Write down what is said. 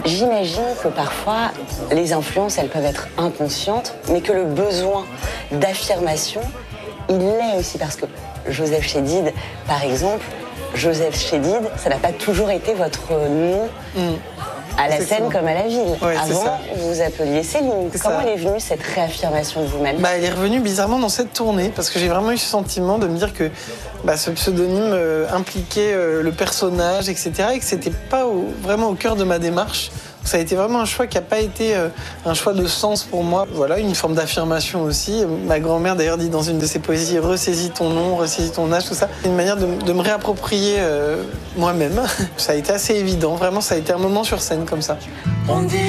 J'imagine que parfois, les influences, elles peuvent être inconscientes, mais que le besoin d'affirmation, il l'est aussi. Parce que Joseph Chédid, par exemple, Joseph Chédid, ça n'a pas toujours été votre nom à la scène comme à la ville. Ouais, avant, vous vous appeliez Céline. Comment elle est venue, cette réaffirmation de vous-même ? Elle est revenue bizarrement dans cette tournée, parce que j'ai vraiment eu ce sentiment de me dire que ce pseudonyme impliquait le personnage, etc., et que c'était pas vraiment au cœur de ma démarche. Ça a été vraiment un choix qui n'a pas été un choix de sens pour moi. Voilà, une forme d'affirmation aussi. Ma grand-mère d'ailleurs dit dans une de ses poésies « Ressaisis ton nom, ressaisis ton âge », tout ça. C'est une manière de me réapproprier moi-même. Ça a été assez évident, vraiment, ça a été un moment sur scène comme ça.